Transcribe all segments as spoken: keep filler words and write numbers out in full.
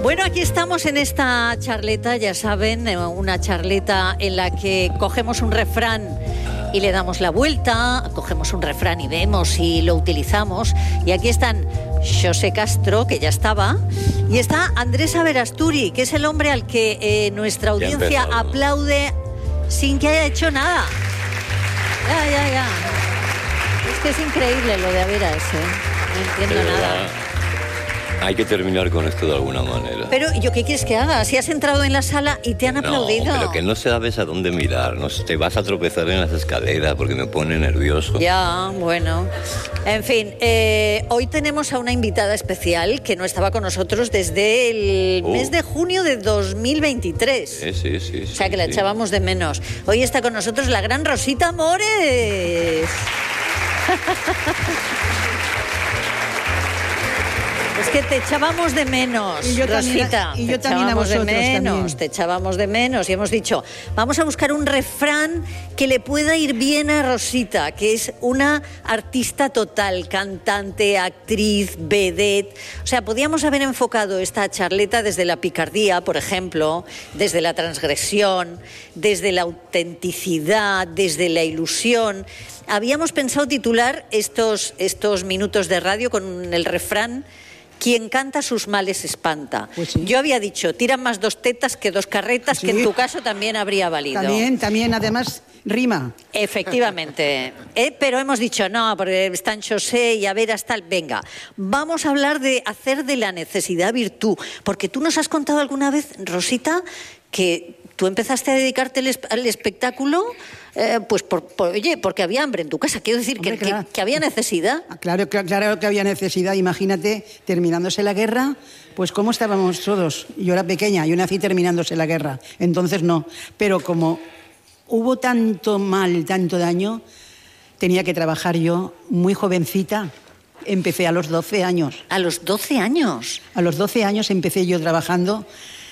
Bueno, aquí estamos en esta charleta, ya saben, una charleta en la que cogemos un refrán y le damos la vuelta, cogemos un refrán y vemos si lo utilizamos. Y aquí están José Castro, que ya estaba, y está Andrés Aberasturi, que es el hombre al que eh, nuestra audiencia aplaude sin que haya hecho nada. Ya, ya, ya. Es que es increíble lo de Averas, ¿eh? No entiendo nada. Hay que terminar con esto de alguna manera. Pero, ¿yo qué quieres que haga? Si has entrado en la sala y te han aplaudido. No, pero que no sabes a dónde mirar. No te vas a tropezar en las escaleras porque me pone nervioso. Ya, bueno. En fin, eh, hoy tenemos a una invitada especial que no estaba con nosotros desde el uh. mes de junio de dos mil veintitrés. Sí, sí, sí. O sea, sí, que la sí. echábamos de menos. Hoy está con nosotros la gran Rosita Mores. Es que te echábamos de menos, y yo Rosita. También, y yo te también a vosotros de menos, también. Te echábamos de menos y hemos dicho, vamos a buscar un refrán que le pueda ir bien a Rosita, que es una artista total, cantante, actriz, vedette. O sea, podíamos haber enfocado esta charleta desde la picardía, por ejemplo, desde la transgresión, desde la autenticidad, desde la ilusión. Habíamos pensado titular estos, estos minutos de radio con el refrán: quien canta sus males espanta. Pues sí. Yo había dicho, tiran más dos tetas que dos carretas, Sí. que en tu caso también habría valido. También, también, además, rima. Efectivamente. Eh, pero hemos dicho, no, porque están José y a ver hasta el... Venga, vamos a hablar de hacer de la necesidad virtud. Porque tú nos has contado alguna vez, Rosita, que tú empezaste a dedicarte al, es- al espectáculo... Eh, pues, por, por, oye, porque había hambre en tu casa. Quiero decir Hombre, que, claro. que, que había necesidad. Claro, claro, claro que había necesidad. Imagínate, terminándose la guerra, pues cómo estábamos todos. Yo era pequeña, yo nací terminándose la guerra. Entonces no. Pero como hubo tanto mal, tanto daño, tenía que trabajar yo muy jovencita. Empecé a los doce años. A los doce años. A los doce años empecé yo trabajando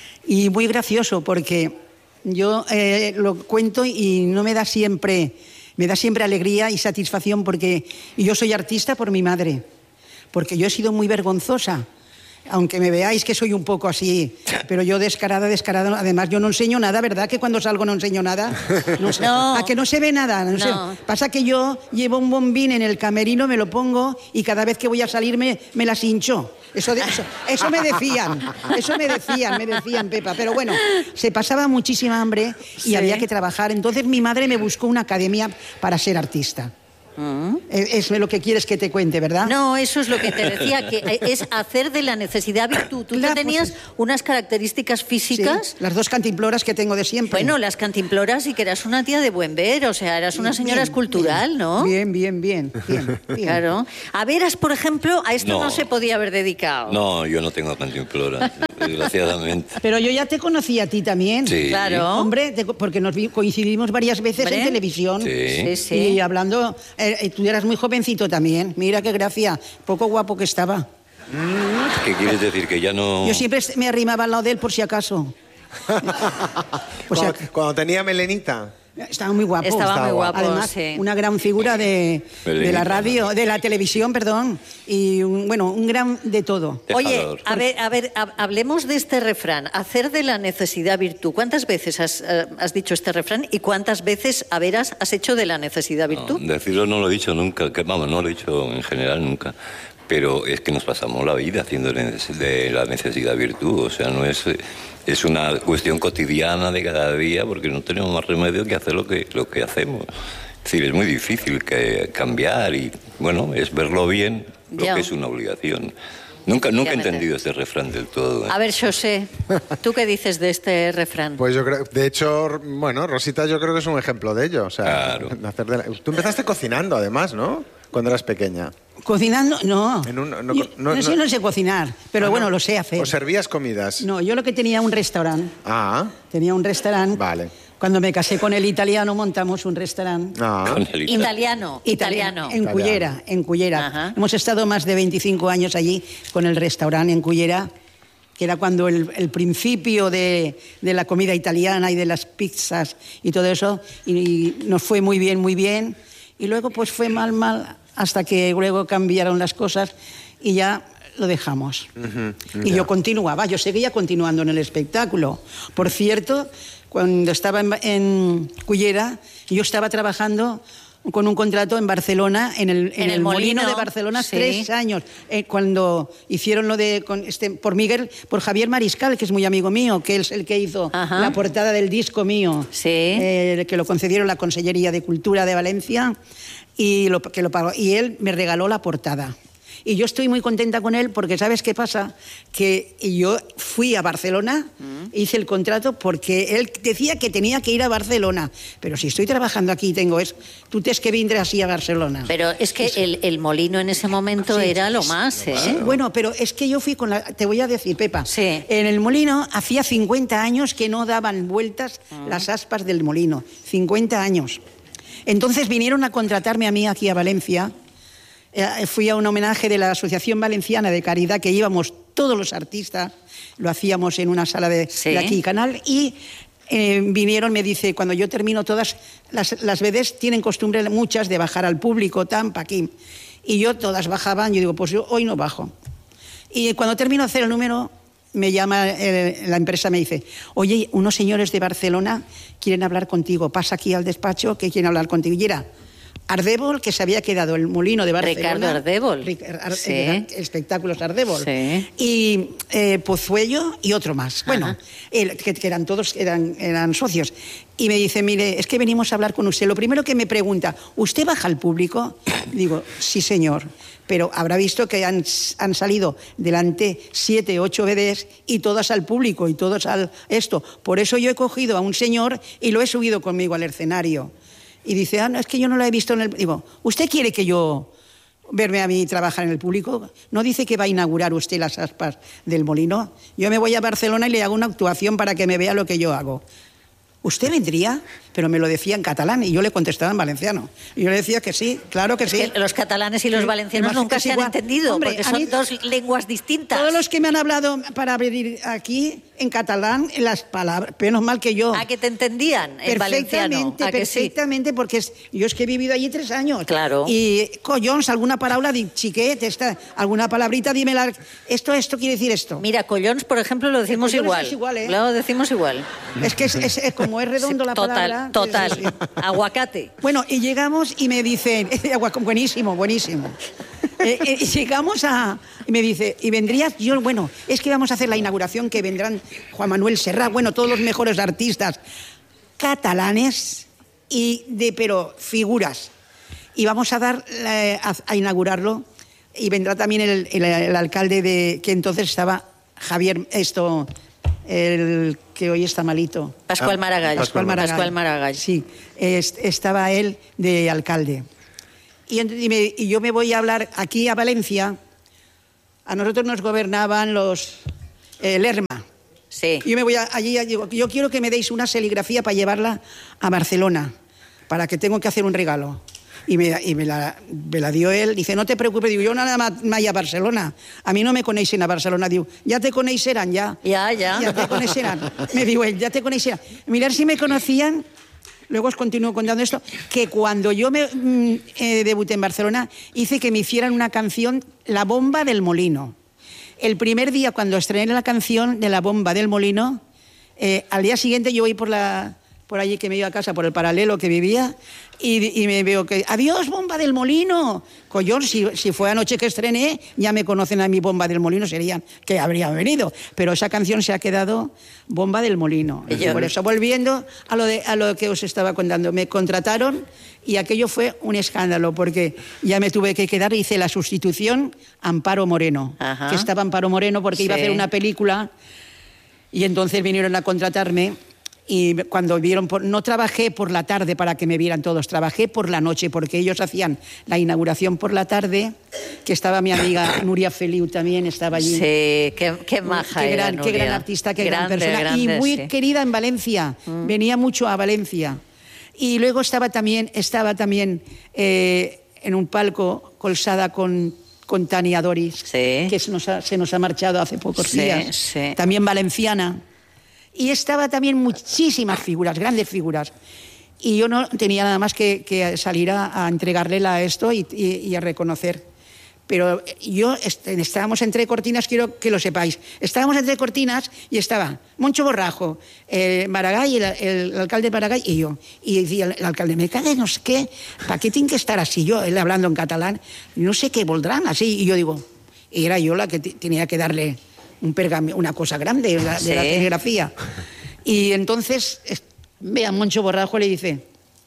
y muy gracioso porque yo eh, lo cuento y no me da siempre, me da siempre alegría y satisfacción porque yo soy artista por mi madre, porque yo he sido muy vergonzosa. Aunque me veáis que soy un poco así, pero yo descarada, descarada. Además, yo no enseño nada, ¿verdad? Que cuando salgo no enseño nada. No, sé, No. A que no se ve nada. No, No. sé. Pasa que yo llevo un bombín en el camerino, me lo pongo y cada vez que voy a salirme me las hincho. Eso, de, eso, eso me decían, eso me decían, me decían, Pepa. Pero bueno, se pasaba muchísima hambre y Sí. había que trabajar. Entonces mi madre me buscó una academia para ser artista. ¿Mm? Es lo que quieres que te cuente, ¿verdad? No, eso es lo que te decía, que es hacer de la necesidad virtud. Tú Claro, te tenías pues, unas características físicas. Sí, las dos cantimploras que tengo de siempre. Bueno, las cantimploras y que eras una tía de buen ver, o sea, eras una señora Bien, escultural, bien, ¿no? Bien, bien, bien, bien, bien. Claro. A Veras, por ejemplo, a esto no, No. se podía haber dedicado. No, yo no tengo cantimploras, desgraciadamente. Pero yo ya te conocí a ti también. Sí. Claro. Hombre, te- porque nos vi- coincidimos varias veces Hombre. en televisión. Sí. Sí, sí. Y hablando, eh, eh, tú eras muy jovencito también. Mira qué gracia, poco guapo que estaba. ¿Qué quieres decir? Que ya no... Yo siempre me arrimaba al lado de él por si acaso. O sea, cuando, cuando tenía melenita. estaba muy guapo. Estaba Estaba muy guapo. guapo, Además, sí. una gran figura de, de la radio, de la televisión, perdón. Y un- bueno, un gran de todo. Oye, Dejador. a ver, a ver, ha- hablemos de este refrán, hacer de la necesidad virtud. ¿Cuántas veces has, eh, has dicho este refrán y cuántas veces, a Veras, has hecho de la necesidad virtud? No, decirlo no lo he dicho nunca, que, vamos, no lo he dicho en general nunca, pero es que nos pasamos la vida haciendo de neces- de la necesidad virtud, o sea, no es, eh, es una cuestión cotidiana de cada día porque no tenemos más remedio que hacer lo que, lo que hacemos. Es decir, es muy difícil que cambiar y, bueno, es verlo bien, lo Ya. que es una obligación. Nunca, nunca he Efectivamente. entendido este refrán del todo. ¿eh? A ver, José, ¿tú qué dices de este refrán? Pues yo creo, de hecho, bueno, Rosita yo creo que es un ejemplo de ello. O sea, Claro. de hacer de la- tú empezaste cocinando además, ¿no? Cuando eras pequeña. Cocinando, no. En un- no- yo, no- yo sí no- no sé cocinar, pero Ah, bueno, ¿no? lo sé hacer. ¿O servías comidas? No, yo lo que tenía un restaurante. Ah, Tenía un restaurante. vale. Cuando me casé con el italiano montamos un restaurante. Ah, Con el italiano. Italiano, italiano. En Cullera, en Cullera. Ajá. Hemos estado más de veinticinco años allí con el restaurante en Cullera, que era cuando el, el principio de, de la comida italiana y de las pizzas y todo eso, y, y nos fue muy bien, muy bien. Y luego pues fue mal, mal, hasta que luego cambiaron las cosas y ya lo dejamos. Uh-huh, y ya. yo continuaba, yo seguía continuando en el espectáculo. Por cierto, cuando estaba en, en Cullera, yo estaba trabajando con un contrato en Barcelona, en el, en En el el molino, molino, de Barcelona, sí. tres años. Eh, cuando hicieron lo de, con este, por Miguel, por Javier Mariscal, que es muy amigo mío, que es el que hizo Ajá. la portada del disco mío, Sí. eh, que lo concedieron la Consellería de Cultura de Valencia, y lo, que lo pagó. Y él me regaló la portada. Y yo estoy muy contenta con él porque, ¿sabes qué pasa? Que yo fui a Barcelona, mm. hice el contrato porque él decía que tenía que ir a Barcelona. Pero si estoy trabajando aquí y tengo eso, tú tienes que vendré así a Barcelona. Pero es que es, el, el molino en ese momento sí, era lo es, más, ¿eh? Sí, bueno, pero es que yo fui con la... Te voy a decir, Pepa. Sí. En el molino hacía cincuenta años que no daban vueltas mm. las aspas del molino. cincuenta años. Entonces vinieron a contratarme a mí aquí a Valencia. Eh, fui a un homenaje de la Asociación Valenciana de Caridad, que íbamos todos los artistas, lo hacíamos en una sala de, sí. de aquí, Canal, y eh, vinieron, me dice, cuando yo termino todas, las, las vedettes tienen costumbre muchas de bajar al público, tan, pa' aquí, y yo todas bajaban, yo digo, pues yo hoy no bajo. Y cuando termino de hacer el número, me llama eh, la empresa, me dice, oye, unos señores de Barcelona quieren hablar contigo, pasa aquí al despacho que quieren hablar contigo. Y era Ardèvol, que se había quedado el molino de Barcelona. Ricardo Ardèvol. Ar sí. Espectáculos Ardèvol. Sí. Y eh, Pozuello y otro más. Bueno, el, que, que eran todos, eran, eran socios. Y me dice, mire, es que venimos a hablar con usted. Lo primero que me pregunta, ¿usted baja al público? Digo, sí, señor. Pero habrá visto que han, han salido delante siete, ocho vedettes y todas al público y todos al esto. Por eso yo he cogido a un señor y lo he subido conmigo al escenario. Y dice, ah, no, es que yo no lo he visto en el... Digo, ¿usted quiere que yo verme a mí trabajar en el público? ¿No dice que va a inaugurar usted las aspas del molino? Yo me voy a Barcelona y le hago una actuación para que me vea lo que yo hago. ¿Usted vendría? Pero me lo decía en catalán y yo le contestaba en valenciano. Y yo le decía que sí, claro que sí. Es que los catalanes y los sí, valencianos nunca se han igual. entendido, Hombre, porque son mí, dos lenguas distintas. Todos los que me han hablado para venir aquí en catalán, las palabras, menos mal que yo. ¿A que te entendían en valenciano? Perfectamente, ¿A que perfectamente, sí? Porque es, yo es que he vivido allí tres años. Claro. Y, collons, alguna palabra, dic, chiquet, esta, alguna palabrita, dímela, esto, esto quiere decir esto. Mira, collons, por ejemplo, lo decimos collons igual. es igual, ¿eh? Lo decimos igual. Es que es, es, es como es redondo sí, la total, palabra. Total, sí, sí. Aguacate. Bueno, y llegamos y me dicen, buenísimo, buenísimo. eh, eh, llegamos a... Y me dice, ¿y vendrías? Yo, bueno, es que vamos a hacer la inauguración, que vendrán Juan Manuel Serrat, bueno, todos los mejores artistas catalanes, y de, pero figuras. Y vamos a dar eh, a, a inaugurarlo, y vendrá también el, el, el alcalde de, que entonces estaba Javier, esto... el que hoy está malito. Pascual Maragall. Pascual Maragall. Pascual Maragall. Sí, es, estaba él de alcalde. Y, y, me, y yo me voy a hablar aquí a Valencia. A nosotros nos gobernaban los eh, Lerma. Sí. Yo me voy a, allí, digo, yo quiero que me deis una serigrafía para llevarla a Barcelona, para que tengo que hacer un regalo. Y, me, y me, la, me la dio él. Dice, no te preocupes. Digo, yo nada más vaya a Barcelona. A mí no me coneixen a Barcelona. Digo, ya te coneixeran, ya. Ya, ya. Ya te coneixeran. Me digo él, ya te coneixeran. Mirar si me conocían. Luego os continúo contando esto. Que cuando yo me eh, debuté en Barcelona, hice que me hicieran una canción, La Bomba del Molino. El primer día, cuando estrené la canción de La Bomba del Molino, eh, al día siguiente yo voy por la... por allí, que me iba a casa, por el paralelo que vivía, y, y me veo que, adiós, Bomba del Molino. Collón, si, si fue anoche que estrené, ya me conocen a mi Bomba del Molino, serían que habrían venido. Pero esa canción se ha quedado Bomba del Molino. Yo... Por eso, volviendo a lo, de, a lo que os estaba contando, me contrataron y aquello fue un escándalo, porque ya me tuve que quedar, hice la sustitución Amparo Moreno, Ajá. que estaba Amparo Moreno porque sí. iba a hacer una película, y entonces vinieron a contratarme. Y cuando vieron, por, no trabajé por la tarde para que me vieran todos, trabajé por la noche, porque ellos hacían la inauguración por la tarde, que estaba mi amiga Nuria Feliu también, estaba allí. Sí, qué, qué maja qué era gran, Nuria. qué gran artista, qué grande, gran persona. Grande, y muy sí. querida en Valencia, mm. venía mucho a Valencia. Y luego estaba también, estaba también eh, en un palco colzada con... con Tania Doris, sí. que se nos, ha, se nos ha marchado hace pocos sí, días, sí. también valenciana. Y estaba también muchísimas figuras, grandes figuras. Y yo no tenía nada más que, que salir a, a entregarle la, esto y, y, y a reconocer. Pero yo, est- estábamos entre cortinas, quiero que lo sepáis. Estábamos entre cortinas y estaba Moncho Borrajo, eh, Maragall, el, el alcalde Maragall y yo. Y decía el, el alcalde, me cague no sé qué, ¿para qué tiene que estar así? Yo, él hablando en catalán, no sé qué voldrán así. Y yo digo, y era yo la que t- tenía que darle un pergamino, una cosa grande de la, de Sí. la telegrafía. Y entonces es- ve a Moncho Borrajo y le dice,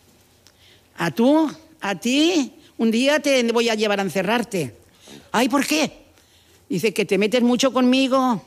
a tú, a ti, un día te voy a llevar a encerrarte. Ay, ¿por qué? Dice que te metes mucho conmigo.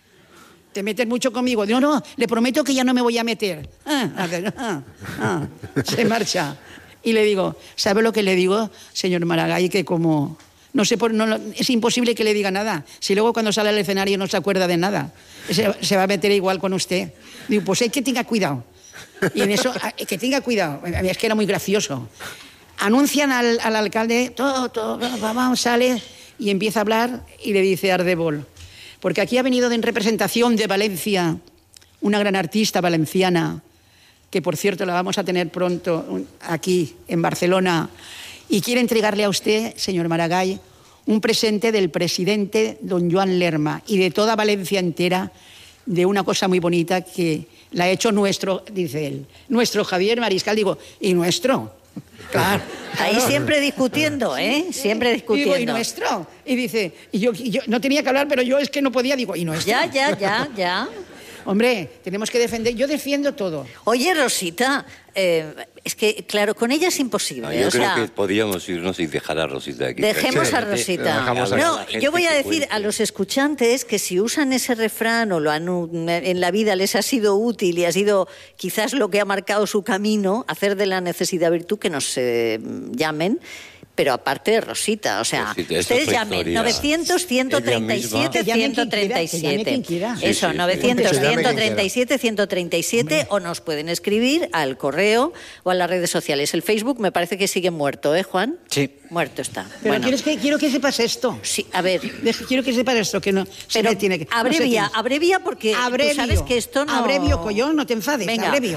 Te metes mucho conmigo. Digo, no, le prometo que ya no me voy a meter. Ah, ah, ah, se marcha. Y le digo, ¿sabe lo que le digo, señor Maragall? Que como... No sé, por, no, es imposible que le diga nada. Si luego cuando sale al escenario no se acuerda de nada. Se, se va a meter igual con usted. Digo, pues hay que tenga cuidado. Y en eso, que tenga cuidado. Es que era muy gracioso. Anuncian al, al alcalde, todo, todo, vamos, sale y empieza a hablar y le dice a Ardebol, porque aquí ha venido en representación de Valencia una gran artista valenciana, que por cierto la vamos a tener pronto aquí en Barcelona, y quiere entregarle a usted, señor Maragall, un presente del presidente don Joan Lerma y de toda Valencia entera, de una cosa muy bonita que la ha hecho nuestro, dice él, nuestro Javier Mariscal. Digo, ¿y nuestro? Claro, Ahí claro. siempre discutiendo, ¿eh? Siempre Y discutiendo. digo, ¿y nuestro? Y dice, y yo, y yo no tenía que hablar, pero yo es que no podía, digo, ¿y nuestro? Ya, ya, ya, ya. Hombre, tenemos que defender, yo defiendo todo. Oye, Rosita, eh, es que, claro, con ella es imposible. No, yo o creo sea, que podíamos irnos y dejar a Rosita aquí. dejemos a Tranquilamente. Rosita. Dejamos a No, la gente yo voy a que decir cuente. a los escuchantes que si usan ese refrán o lo han, en la vida les ha sido útil y ha sido quizás lo que ha marcado su camino, hacer de la necesidad virtud, que nos eh, llamen. Pero aparte de Rosita, o sea, Rosita, eso ustedes fue llamen historia. novecientos, ciento treinta y siete, Ella misma. ciento treinta y Que llame quien quiera, que llame quien quiera. Sí, Eso, sí, sí. novecientos, Que llame ciento quien treinta y siete, ciento treinta y siete, o nos pueden escribir al correo o a las redes sociales. El Facebook me parece que sigue muerto, ¿eh, Juan? Sí. Muerto está. Pero Bueno, ¿quieres que, quiero que sepas esto. sí, a ver, Deje- Quiero que sepas esto, que no se pero me tiene que... no se abrevia, tiene- abrevia porque Abrevio. tú sabes que esto no... Abrevio, collón, no te enfades, Venga. abrevio.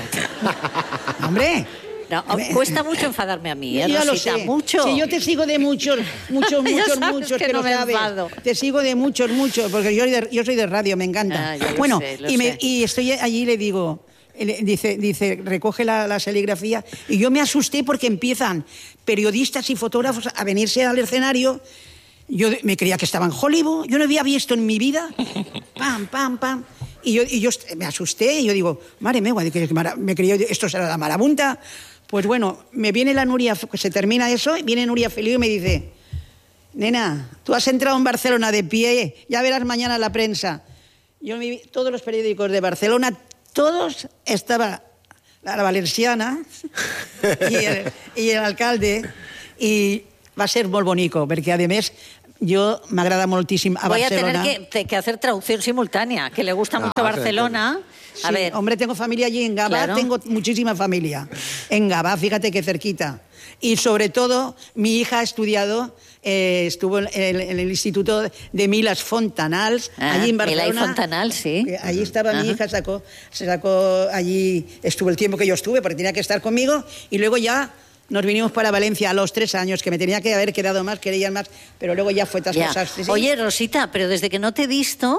Hombre. No, Hombre. cuesta mucho enfadarme a mí, ¿eh, Ya lo Rosita? sé. Mucho. Sí, yo te sigo de muchos, muchos, Ya muchos, sabes muchos, que que, no lo me sabes. enfado. Te sigo de muchos, muchos, porque yo, de- yo soy de radio, me encanta. Ah, ya lo bueno, sé, lo y, me- sé. y estoy allí y le digo, él dice, dice recoge la, la serigrafía, y yo me asusté porque empiezan periodistas y fotógrafos a venirse al escenario. Yo de- me creía que estaba en Hollywood, yo no había visto en mi vida. Pam, pam, pam. Y yo, y yo est- me asusté y yo digo, madre mía, que- que mara- me creía, esto será la marabunta. Pues bueno, me viene la Nuria, se termina eso, y viene Nuria Feliu y me dice, nena, tú has entrado en Barcelona de pie, ya verás mañana la prensa. Yo me vi todos los periódicos de Barcelona, todos estaba la, la valenciana y el, y el alcalde, y va a ser molt bonico, perquè a més jo m'agrada moltíssim a Voy a Barcelona. tener que, que hacer traducción simultánea, que le gusta No, mucho Barcelona. A Sí, ver, hombre, tengo familia allí en Gavà, Claro. tengo muchísima familia. En Gavà, fíjate qué cerquita. Y sobre todo, mi hija ha estudiado, eh, estuvo en el, en el Instituto de Milas Fontanals, Ah, allí en Milà y Barcelona. Fontanals, sí. Eh, Allí estaba mi Ajá. hija, sacó, se sacó allí, estuvo el tiempo que yo estuve, porque tenía que estar conmigo, y luego ya nos vinimos para Valencia a los tres años, que me tenía que haber quedado más, querían más, pero luego ya fue otras ya. cosas. Sí, sí. Oye, Rosita, pero desde que no te he visto,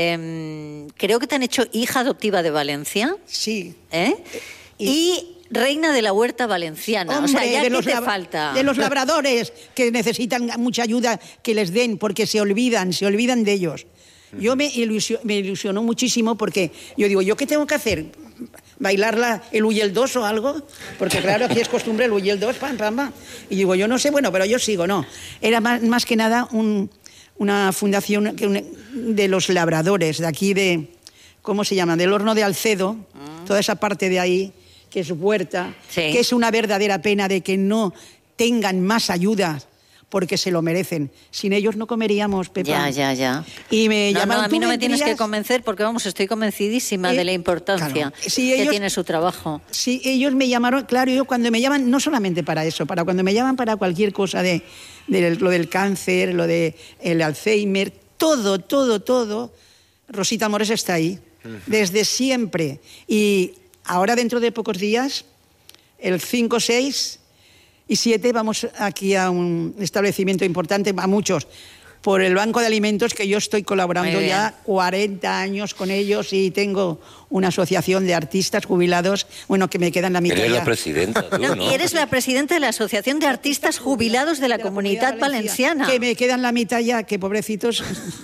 eh, creo que te han hecho hija adoptiva de Valencia, Sí. ¿eh? Y- Y reina de la huerta valenciana. Hombre, o sea, ¿ya de qué los te lab- falta? De los labradores que necesitan mucha ayuda que les den porque se olvidan, se olvidan de ellos. Yo me, ilusio- me ilusionó muchísimo porque yo digo, ¿yo qué tengo que hacer? ¿Bailar la, el Uy el dos o algo? Porque claro, aquí es costumbre el Uy el dos, pam, pam, pam. Y digo, yo no sé, bueno, pero yo sigo, no. Era más, más que nada un- una fundación que un- de los labradores de aquí de, ¿cómo se llama? Del Horno de Alcedo, toda esa parte de ahí, que es huerta, Sí. que es una verdadera pena de que no tengan más ayuda porque se lo merecen. Sin ellos no comeríamos, Pepa. Ya, ya, ya. Y me No, no, llamaron, a mí "¿Tú no me tienes que vendrías?". convencer porque, vamos, estoy convencidísima Eh, de la importancia claro. Sí, que ellos- tiene su trabajo. Sí, ellos me llamaron, claro, yo cuando me llaman, no solamente para eso, para cuando me llaman para cualquier cosa de, de lo del cáncer, lo del Alzheimer, todo, todo, todo, Rosita Mores está ahí, desde siempre. Y ahora dentro de pocos días, el cinco seis, y siete vamos aquí a un establecimiento importante, a muchos, por el Banco de Alimentos, que yo estoy colaborando ya cuarenta años con ellos y tengo una asociación de artistas jubilados, bueno, que me quedan la mitad. Eres ya. la presidenta, tú, ¿no? No, eres la presidenta de la Asociación de Artistas Jubilados de la, de la Comunidad Valenciana. Que me quedan la mitad ya, que pobrecitos.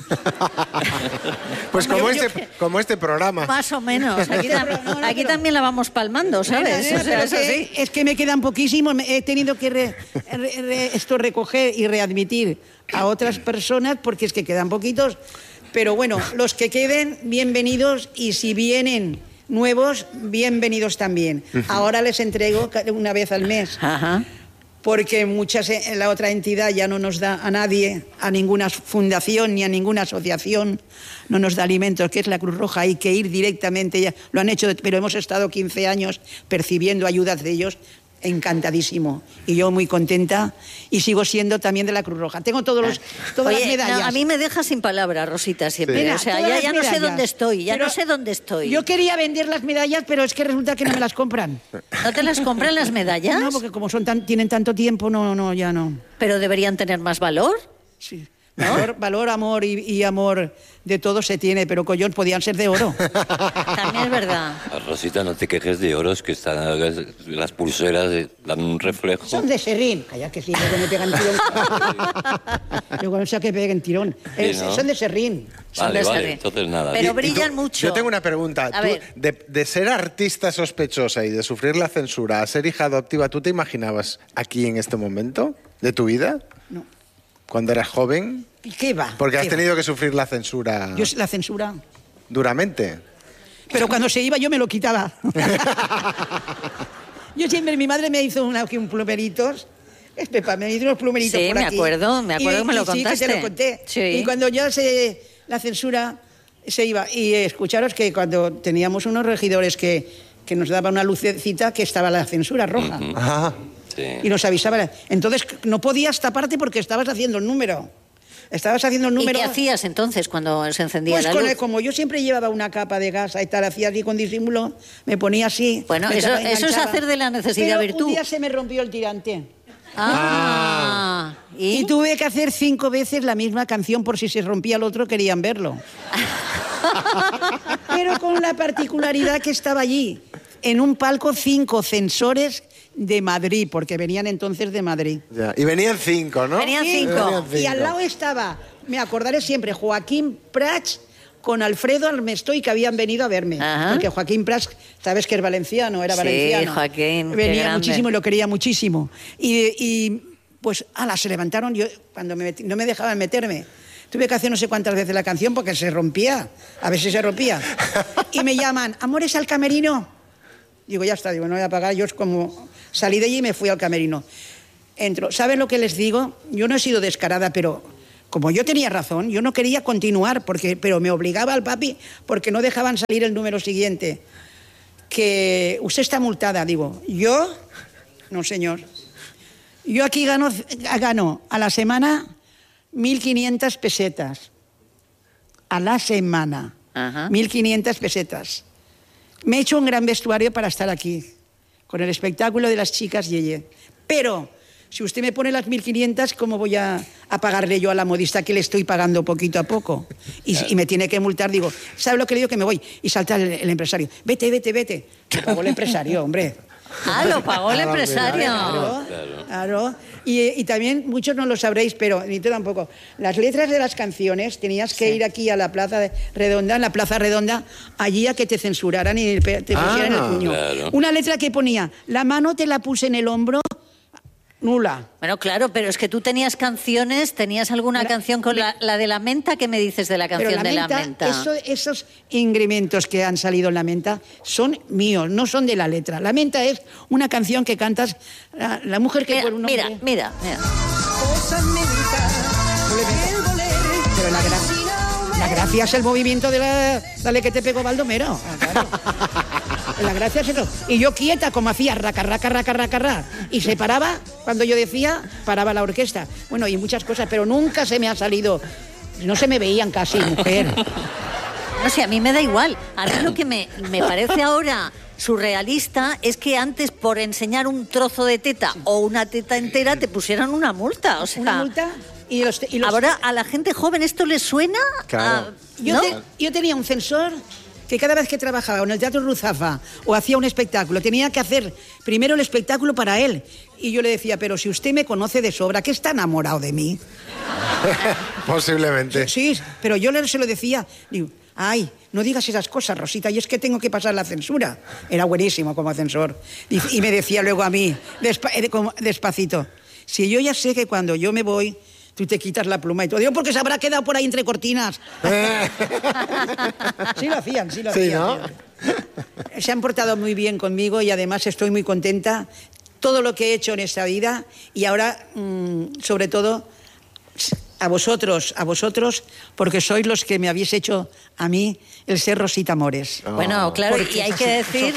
Pues como, Yo- este, yo- como este programa. Más o menos. Aquí, tam- No, no, aquí pero- también la vamos palmando, ¿sabes? Nena, nena, O sea, pero eso que- sí. es que me quedan poquísimos. me- He tenido que re- re- re- esto recoger y readmitir a otras personas porque es que quedan poquitos. Pero bueno, los que queden, bienvenidos, y si vienen nuevos, bienvenidos también. Ahora les entrego ca- una vez al mes. Ajá. Porque muchas, eh, la otra entidad ya no nos da a nadie, a ninguna fundación ni a ninguna asociación, no nos da alimentos, que es la Cruz Roja. Hay que ir directamente, ya lo han hecho, pero hemos estado quince años percibiendo ayudas de ellos, encantadísimo. Y yo muy contenta, y sigo siendo también de la Cruz Roja. Tengo todos los, todas Oye, las medallas. no, a mí me deja sin palabras, Rosita, siempre. Mira, o sea, todas ya, las ya no sé medallas. dónde estoy, ya Pero no sé dónde estoy. Yo quería vender las medallas, pero es que resulta que no me las compran. ¿No te las compran las medallas? No, porque como son tan, tienen tanto tiempo, no, no, ya no. Pero deberían tener más valor. Sí. Valor, valor, amor y, y amor de todo se tiene, pero collón, podían ser de oro. También es verdad. Rosita, no te quejes de oros, que están las pulseras eh, dan un reflejo. Son de serrín. Calla que sí, luego me pegan tirón. Luego no sé que peguen tirón. Eh, Sí, ¿no? Son de serrín. Son Vale, de vale, serrín. entonces nada. Pero Y- Y tú- brillan mucho. Yo tengo una pregunta. A Tú, ver. de, de ser artista sospechosa y de sufrir la censura a ser hija adoptiva, ¿tú te imaginabas aquí en este momento de tu vida? No. Cuando eras joven. ¿Y qué va? Porque has ¿Qué va? tenido que sufrir la censura Yo la censura. duramente. Pero cuando se iba yo me lo quitaba. Yo siempre, mi madre me hizo una, aquí un plumeritos. Es Pepa, me hizo unos plumeritos Sí, por me aquí. acuerdo, me acuerdo Y- que me lo y sí, que te contaste. lo conté. Sí. Y cuando ya se, la censura se iba. Y eh, escucharos que cuando teníamos unos regidores que, que nos daban una lucecita, que estaba la censura roja. Ajá. Sí. Y nos avisaba. Entonces no podías taparte porque estabas haciendo el número. Estabas haciendo el ¿Y número. qué hacías entonces cuando se encendía Pues la con luz? el- como yo siempre llevaba una capa de gasa y tal, hacía así con disimulo, me ponía así. Bueno, me eso- tapaba, eso es enganchaba. hacer de la necesidad Pero virtud. un día se me rompió el tirante. Ah, ¿y? Y tuve que hacer cinco veces la misma canción por si se rompía el otro, querían verlo. Pero con la particularidad que estaba allí, en un palco, cinco censores de Madrid, porque venían entonces de Madrid. Ya. Y venían cinco, ¿no? Venían cinco. Venían Y al lado estaba, me acordaré siempre, Joaquín Prats con Alfredo Almestoy, que habían venido a verme. Ajá. Porque Joaquín Prats, sabes que es valenciano, era Sí, valenciano. Joaquín, qué Venía grande. muchísimo y lo quería muchísimo. Y, y, pues, ala, se levantaron, yo cuando me metí- no me dejaban meterme. Tuve que hacer no sé cuántas veces la canción porque se rompía, a ver si se rompía. Y me llaman, amores al camerino. Digo, ya está, digo, no voy a pagar. Yo es como salí de allí y me fui al camerino. Entro. ¿Saben lo que les digo? Yo no he sido descarada, pero como yo tenía razón, yo no quería continuar, porque, pero me obligaba al papi porque no dejaban salir el número siguiente. Que usted está multada, digo. ¿Yo? No, señor. Yo aquí gano, gano a la semana mil quinientas pesetas. A la semana. Ajá. mil quinientas pesetas. Me he hecho un gran vestuario para estar aquí, con el espectáculo de las chicas Yeye. Pero, si usted me pone las mil quinientas, ¿cómo voy a, a pagarle yo a la modista que le estoy pagando poquito a poco? Y, y me tiene que multar, digo, ¿sabe lo que le digo? Que me voy. Y salta el, el empresario, vete, vete, vete. Me pagó el empresario, hombre. Ah, lo pagó el empresario. Claro, claro. Y, y también, muchos no lo sabréis, pero ni tú tampoco. Las letras de las canciones, tenías que ir aquí a la Plaza de Redonda, en la Plaza Redonda, allí a que te censuraran y te pusieran Ah, el puño. claro. Una letra que ponía, la mano te la puse en el hombro, nula. Bueno, claro, pero es que tú tenías canciones, tenías alguna La- canción con la, la de la menta, ¿qué me dices de la Pero canción la de la menta, menta? eso- esos ingrementos que han salido en la menta son míos, no son de la letra. La menta es una canción que cantas, la, la mujer que Mira, por un mira, hombre... mira, mira. Pero la, gra- la gracia es el movimiento de la... Dale que te pegó Baldomero. Ah, claro. La gracia es eso. Y yo quieta, como hacía, raca, raca, raca, raca, raca. Y se paraba, cuando yo decía, paraba la orquesta. Bueno, y muchas cosas, pero nunca se me ha salido... No se me veían casi, mujer. No sé, a mí me da igual. A mí lo que me, me parece ahora surrealista es que antes por enseñar un trozo de teta sí. o una teta entera te pusieran una multa. O sea, ¿una multa? Y los, y los... Ahora a la gente joven esto le suena. Claro. A, yo, ¿no? te, yo tenía un censor que cada vez que trabajaba en el Teatro Ruzafa o hacía un espectáculo, tenía que hacer primero el espectáculo para él. Y yo le decía, pero si usted me conoce de sobra, ¿qué está enamorado de mí? Posiblemente. Sí, sí, pero yo se lo decía, digo, ay, no digas esas cosas, Rosita, y es que tengo que pasar la censura. Era buenísimo como censor. Y, y me decía luego a mí, despa, despacito, si yo ya sé que cuando yo me voy, tú te quitas la pluma y todo. Digo, porque se habrá quedado por ahí entre cortinas. Sí lo hacían, sí lo sí, hacían. ¿no? Se han portado muy bien conmigo y además estoy muy contenta. Todo lo que he hecho en esta vida y ahora, mmm, sobre todo, a vosotros, a vosotros, porque sois los que me habéis hecho a mí el ser Rosita Mores. Oh. Bueno, claro, porque y hay que decir...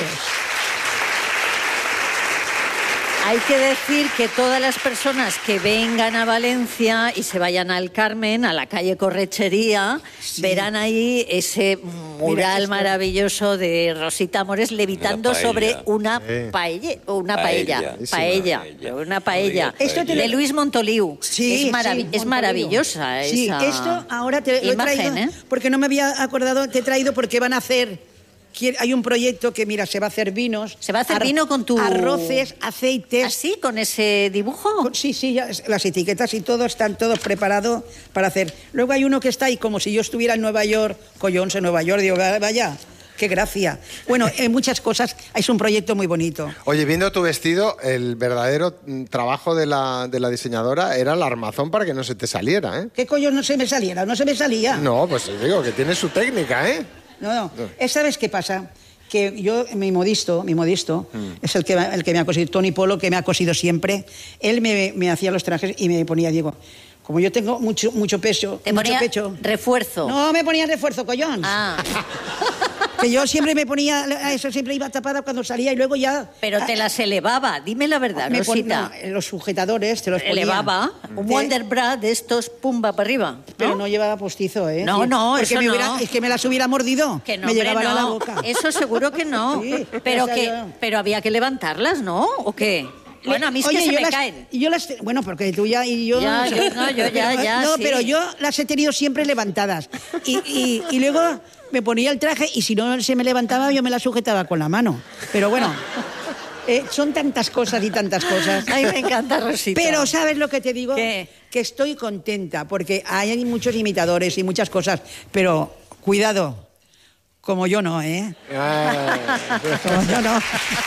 Hay que decir que todas las personas que vengan a Valencia y se vayan al Carmen, a la calle Correchería, sí. verán ahí ese mural maravilloso de Rosita Mores levitando una sobre una eh. paella, una paella, paella, paella, paella, una paella, esto te de lo... Luis Montoliu. Sí, es, marav sí, es maravillosa sí, esa esto ahora te lo imagen, he traído, ¿eh? Porque no me había acordado, te he traído porque van a hacer... Hay un proyecto que, mira, se va a hacer vinos. ¿Se va a hacer ar vino con tu... arroces, aceites. ¿Así? ¿Con ese dibujo? Con, sí, sí, ya, las etiquetas y todo, están todos preparados para hacer. Luego hay uno que está ahí como si yo estuviera en Nueva York, collons en Nueva York, digo, vaya, qué gracia. Bueno, en muchas cosas es un proyecto muy bonito. Oye, viendo tu vestido, el verdadero trabajo de la, de la diseñadora era el armazón para que no se te saliera, ¿eh? ¿Qué coño no se me saliera? No se me salía. No, pues digo que tiene su técnica, ¿eh? No, no. ¿Sabes qué pasa? Que yo, mi modisto, mi modisto, mm. es el que, el que me ha cosido, Tony Polo, que me ha cosido siempre. Él me, me hacía los trajes y me ponía, digo, como yo tengo mucho, mucho peso, ¿Te mucho ponía pecho. refuerzo? No, me ponía refuerzo, collón. Ah. Que yo siempre me ponía, eso siempre iba tapada cuando salía y luego ya... Pero te las elevaba, dime la verdad, me Rosita. Pon, no, los sujetadores te los ponía. Elevaba, un te... Wonderbra de estos, pumba para arriba. ¿No? Pero no llevaba postizo, ¿eh? No, no, porque eso me no. Hubiera, es que me las hubiera mordido, que no, me hombre, llegaban no. a la boca. Eso seguro que no. Sí, pero, que, yo... pero había que levantarlas, ¿no? ¿O qué? Bueno, a mí es Oye, que se me las, caen. Yo las, bueno, porque tú ya y yo... Ya, yo, no, yo ya, ya, No, sí. pero yo las he tenido siempre levantadas. Y, y, y luego me ponía el traje y si no se me levantaba yo me la sujetaba con la mano. Pero bueno, eh, son tantas cosas y tantas cosas. Ay, me encanta, Rosita. Pero ¿sabes lo que te digo? ¿Qué? Que estoy contenta porque hay muchos imitadores y muchas cosas, pero cuidado, como yo no, ¿eh? Como yo no.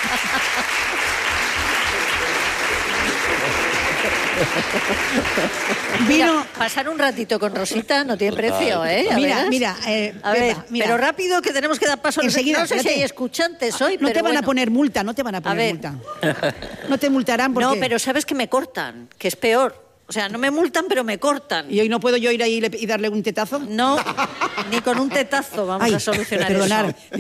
Vino mira, pasar un ratito con Rosita no tiene precio, ¿eh? A mira, veras. mira, eh, a Pepa, ver, mira. Pero rápido que tenemos que dar paso a los... Enseguida, no sé espérate. si hay escuchantes hoy, no pero te van bueno. a poner multa, no te van a poner a multa. No te multarán porque... No, pero sabes que me cortan, que es peor. O sea, no me multan, pero me cortan. ¿Y hoy no puedo yo ir ahí y darle un tetazo? No, ni con un tetazo vamos Ay, a solucionar perdonar. eso.